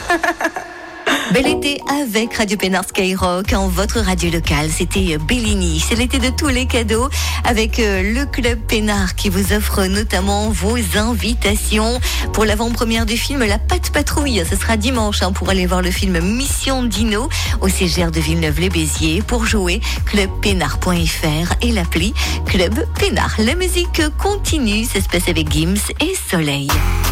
Bel été avec Radio Pénard Skyrock en votre radio locale. C'était Bellini. C'est l'été de tous les cadeaux avec le Club Pénard qui vous offre notamment vos invitations pour l'avant-première du film La Patte Patrouille. Ce sera dimanche pour aller voir le film Mission Dino au CGR de Villeneuve-les-Béziers. Pour jouer, clubpénard.fr et l'appli Club Pénard. La musique continue. Ça se passe avec Gims et Soleil.